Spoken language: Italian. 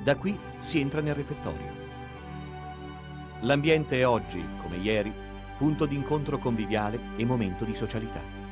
Da qui si entra nel refettorio. L'ambiente è oggi, come ieri, punto d'incontro conviviale e momento di socialità.